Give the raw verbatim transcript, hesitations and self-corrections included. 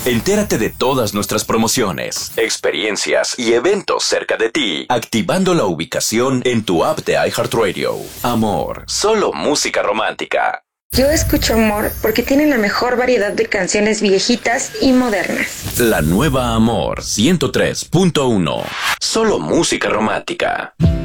Entérate de todas nuestras promociones, experiencias y eventos cerca de ti, activando la ubicación en tu app de iHeartRadio. Amor, solo música romántica. Yo escucho Amor porque tiene la mejor variedad de canciones viejitas y modernas. La nueva Amor ciento tres punto uno. Solo música romántica.